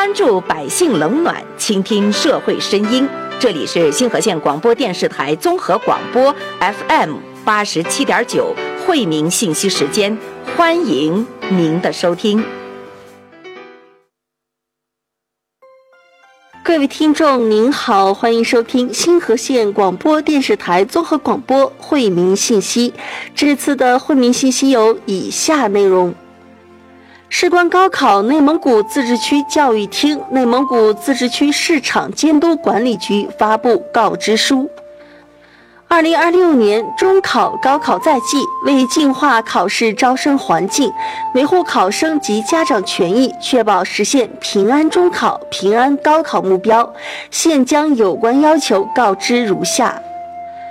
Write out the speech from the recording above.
关注百姓冷暖，倾听社会声音。这里是新河县广播电视台综合广播 FM87.9惠民信息时间，欢迎您的收听。 各位听众您好，欢迎收听新河县广播电视台综合广播惠民信息。这次的惠民信息有以下内容：事关高考，内蒙古自治区教育厅、内蒙古自治区市场监督管理局发布告知书。2026年中考、高考在即，为净化考试招生环境，维护考生及家长权益，确保实现平安中考、平安高考目标，现将有关要求告知如下。